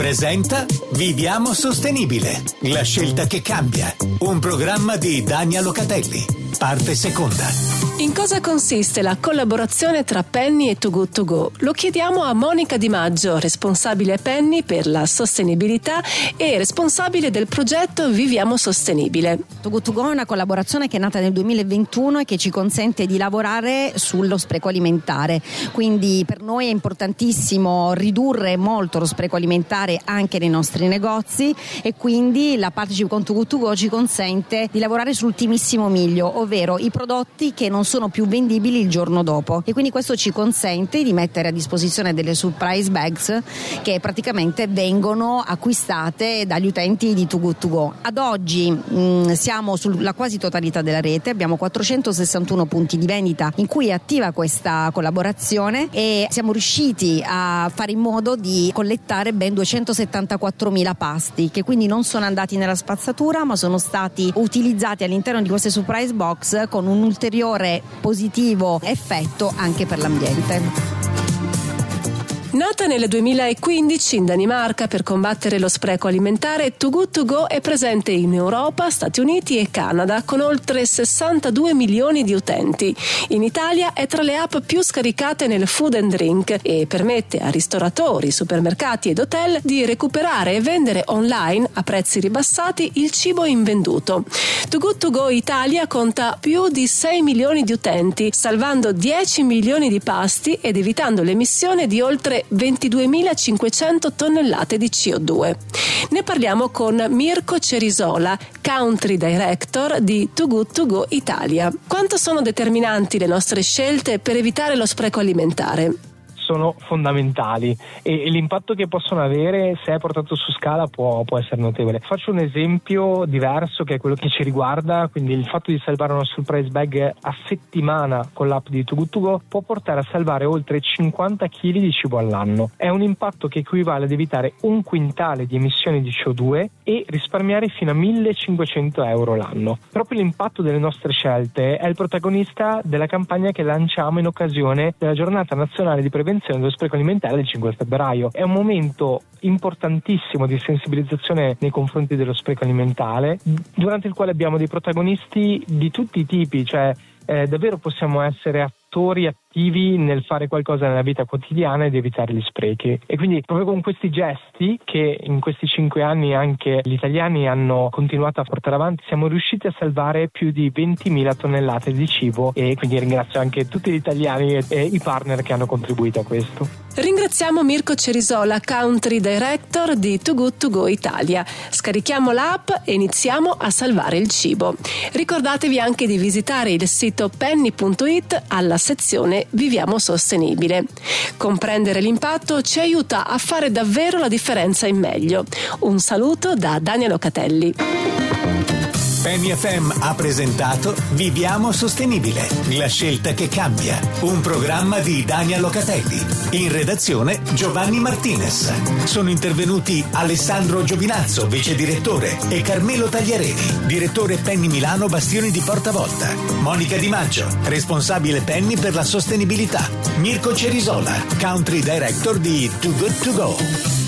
Presenta Viviamo Sostenibile, la scelta che cambia. Un programma di Dania Locatelli. Parte seconda. In cosa consiste la collaborazione tra Penny e Too Good To Go? Lo chiediamo a Monica Di Maggio, responsabile Penny per la sostenibilità e responsabile del progetto Viviamo Sostenibile. Too Good To Go è una collaborazione che è nata nel 2021 e che ci consente di lavorare sullo spreco alimentare. Quindi per noi è importantissimo ridurre molto lo spreco alimentare anche nei nostri negozi, e quindi la partnership con Too Good To Go ci consente di lavorare sull'ultimissimo miglio, ovvero i prodotti che non sono più vendibili il giorno dopo, e quindi questo ci consente di mettere a disposizione delle surprise bags che praticamente vengono acquistate dagli utenti di Too Good To Go. Ad oggi siamo sulla quasi totalità della rete, abbiamo 461 punti di vendita in cui è attiva questa collaborazione, e siamo riusciti a fare in modo di collettare ben 274.000 pasti, che quindi non sono andati nella spazzatura ma sono stati utilizzati all'interno di queste surprise box con un ulteriore positivo effetto anche per l'ambiente. Nata nel 2015 in Danimarca per combattere lo spreco alimentare, Too Good To Go è presente in Europa, Stati Uniti e Canada con oltre 62 milioni di utenti. In Italia è tra le app più scaricate nel food and drink e permette a ristoratori, supermercati ed hotel di recuperare e vendere online a prezzi ribassati il cibo invenduto. Too Good To Go Italia conta più di 6 milioni di utenti, salvando 10 milioni di pasti ed evitando l'emissione di oltre 22.500 tonnellate di CO2. Ne parliamo con Mirko Cerisola, Country Director di Too Good To Go Italia. Quanto sono determinanti le nostre scelte per evitare lo spreco alimentare? Sono fondamentali, e l'impatto che possono avere, se è portato su scala, può essere notevole. Faccio un esempio diverso, che è quello che ci riguarda, quindi il fatto di salvare una surprise bag a settimana con l'app di Too Good To Go può portare a salvare oltre 50 kg di cibo all'anno. È un impatto che equivale ad evitare 1 quintale di emissioni di CO2 e risparmiare fino a 1.500 euro l'anno. Proprio l'impatto delle nostre scelte è il protagonista della campagna che lanciamo in occasione della giornata nazionale di prevenzione dello spreco alimentare del 5 febbraio. È un momento importantissimo di sensibilizzazione nei confronti dello spreco alimentare, durante il quale abbiamo dei protagonisti di tutti i tipi, cioè davvero possiamo essere attori attivi nel fare qualcosa nella vita quotidiana ed evitare gli sprechi. E quindi proprio con questi gesti, che in questi 5 anni anche gli italiani hanno continuato a portare avanti, siamo riusciti a salvare più di 20.000 tonnellate di cibo, e quindi ringrazio anche tutti gli italiani e i partner che hanno contribuito a questo. Ringraziamo Mirko Cerisola, Country Director di Too Good To Go Italia. Scarichiamo l'app e iniziamo a salvare il cibo. Ricordatevi anche di visitare il sito penny.it alla sezione Viviamo Sostenibile. Comprendere l'impatto ci aiuta a fare davvero la differenza in meglio. Un saluto da Dania Locatelli. Penny FM ha presentato Viviamo Sostenibile, la scelta che cambia. Un programma di Dania Locatelli. In redazione Giovanni Martinez. Sono intervenuti Alessandro Giovinazzo, vice direttore, e Carmelo Tagliarelli, direttore Penny Milano Bastioni di Portavolta. Monica Di Maggio, responsabile Penny per la sostenibilità. Mirko Cerisola, Country Director di Too Good To Go.